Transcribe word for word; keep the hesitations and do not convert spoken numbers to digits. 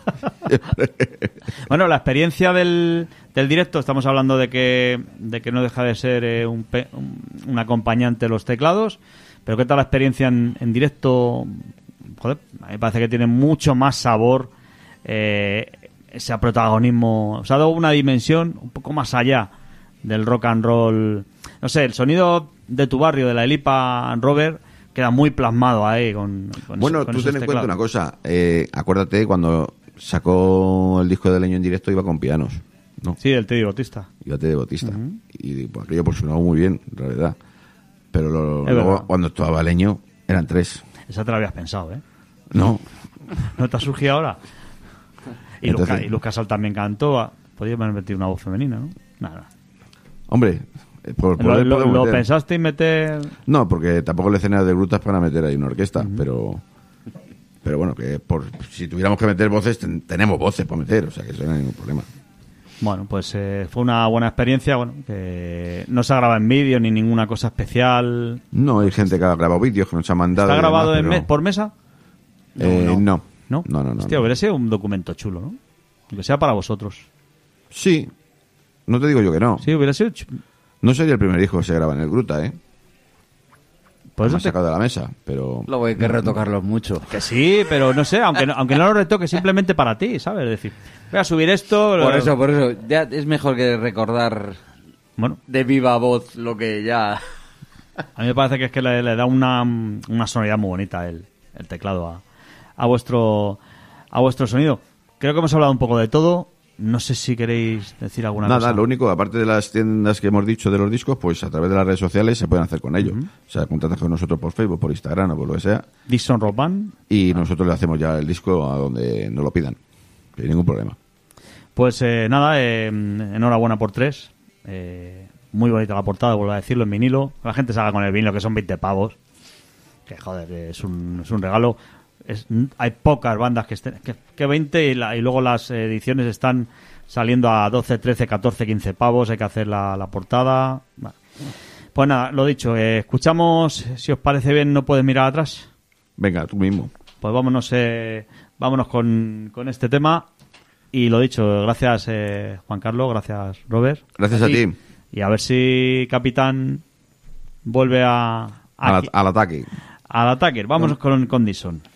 Bueno, la experiencia del, del directo, estamos hablando de que de que no deja de ser eh, un, pe, un, un acompañante de los teclados, pero ¿qué tal la experiencia en, en directo? Joder, a mí me parece que tiene mucho más sabor, eh, ese protagonismo, o sea, ha dado una dimensión un poco más allá del rock and roll. No sé, el sonido de tu barrio, de la Elipa Robert, queda muy plasmado ahí con, con Bueno, ese, con tú ten en teclados. cuenta una cosa, eh, acuérdate cuando sacó el disco de Leño en directo iba con pianos, ¿no? Sí, el Teddy Bautista. Iba de Bautista. Uh-huh. Y pues, aquello pues sonaba muy bien, en realidad. Pero lo, Es luego, verdad. cuando actuaba Leño, eran tres. Esa te la habías pensado, ¿eh? No. ¿No te ha surgido ahora? Y, Entonces- Luca, y Lucas Casal también cantó. Podrías haber metido una voz femenina, ¿no? Nada. Hombre, eh, por ¿Lo, poder lo, podemos lo meter. pensaste en meter...? No, porque tampoco el escenario de Grutas para meter ahí una orquesta, uh-huh. pero pero bueno, que por si tuviéramos que meter voces, ten, tenemos voces para meter, o sea que eso no hay ningún problema. Bueno, pues eh, fue una buena experiencia, bueno, que no se ha grabado en vídeo ni ninguna cosa especial. No, hay gente que ha grabado vídeos que nos ha mandado. ¿Está grabado demás, en pero... me- por mesa? Eh, no. No. ¿No? No, no, no. Hostia, no. hubiera sido un documento chulo, ¿no? Que sea para vosotros. Sí, no te digo yo que no. Sí, hubiera sido... ch- No sería el primer disco que se graba en el Gruta, ¿eh? Por eso Lo has te- sacado de la mesa, pero... Luego hay que retocarlos mucho. Que sí, pero no sé, aunque no, aunque no lo retoque simplemente para ti, ¿sabes? Es decir, voy a subir esto... Por lo- eso, por eso. Ya es mejor que recordar Bueno, de viva voz lo que ya... a mí me parece que es que le, le da una, una sonoridad muy bonita el, el teclado a, a vuestro a vuestro sonido. Creo que hemos hablado un poco de todo. No sé si queréis decir alguna Nada, cosa. lo único, aparte de las tiendas que hemos dicho de los discos, pues a través de las redes sociales se pueden hacer con ellos. Uh-huh. O sea, contactas con nosotros por Facebook, por Instagram o por lo que sea, Dixon Rock Band. y nosotros le hacemos ya el disco a donde nos lo pidan. No hay ningún problema. Pues eh, nada, eh, enhorabuena por tres. Eh, muy bonita la portada, vuelvo a decirlo, en vinilo. La gente se haga con el vinilo, que son veinte pavos. Que joder, es un, es un regalo. Es, hay pocas bandas que estén que, que veinte y, la, y luego las ediciones están saliendo a doce, trece, catorce, quince pavos. Hay que hacer la, la portada. Bueno. Pues nada, lo dicho, eh, escuchamos, si os parece bien, No puedes mirar atrás. Venga, tú mismo. Pues vámonos, eh, vámonos con, con este tema. Y lo dicho, gracias eh, Juan Carlos, gracias Robert. Gracias a ti. ti. Y a ver si Capitán vuelve a, Al, aquí, al ataque. al ataque. Vámonos con, con Dixon.